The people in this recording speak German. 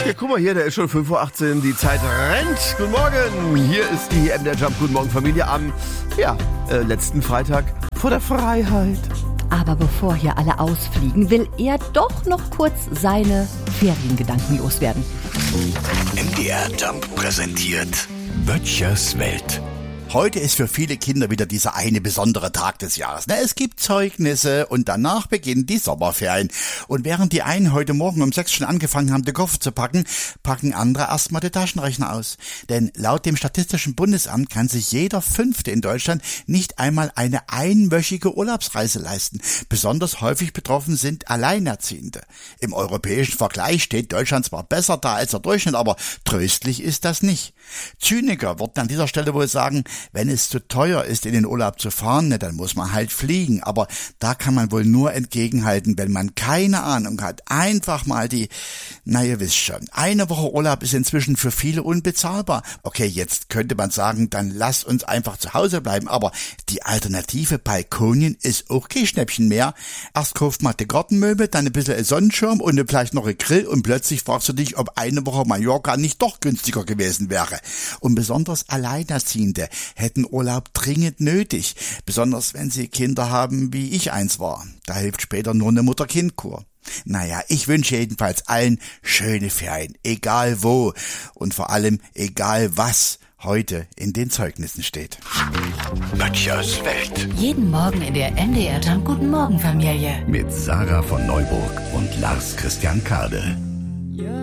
Ja, guck mal hier, der ist schon 5:18 Uhr, die Zeit rennt. Guten Morgen, hier ist die MDR Jump. Guten Morgen Familie am letzten Freitag vor der Freiheit. Aber bevor hier alle ausfliegen, will er doch noch kurz seine Feriengedanken loswerden. MDR Jump präsentiert Böttchers Welt. Heute ist für viele Kinder wieder dieser eine besondere Tag des Jahres. Es gibt Zeugnisse und danach beginnen die Sommerferien. Und während die einen heute Morgen um 6 schon angefangen haben, die Koffer zu packen, packen andere erstmal die Taschenrechner aus. Denn laut dem Statistischen Bundesamt kann sich jeder Fünfte in Deutschland nicht einmal eine einwöchige Urlaubsreise leisten. Besonders häufig betroffen sind Alleinerziehende. Im europäischen Vergleich steht Deutschland zwar besser da als der Durchschnitt, aber tröstlich ist das nicht. Zyniker würden an dieser Stelle wohl sagen, wenn es zu teuer ist, in den Urlaub zu fahren, dann muss man halt fliegen. Aber da kann man wohl nur entgegenhalten, wenn man keine Ahnung hat. Einfach mal ihr wisst schon, eine Woche Urlaub ist inzwischen für viele unbezahlbar. Okay, jetzt könnte man sagen, dann lass uns einfach zu Hause bleiben. Aber die Alternative Balkonien ist auch kein Schnäppchen mehr. Erst kauft man die Gartenmöbel, dann ein bisschen Sonnenschirm und vielleicht noch ein Grill und plötzlich fragst du dich, ob eine Woche Mallorca nicht doch günstiger gewesen wäre. Und besonders Alleinerziehende hätten Urlaub dringend nötig, besonders wenn sie Kinder haben, wie ich eins war. Da hilft später nur eine Mutter-Kind-Kur. Ich wünsche jedenfalls allen schöne Ferien, egal wo und vor allem egal was heute in den Zeugnissen steht. Böttchers Welt. Jeden Morgen in der MDR Jump Guten Morgen Familie. Mit Sarah von Neuburg und Lars Christian Kade.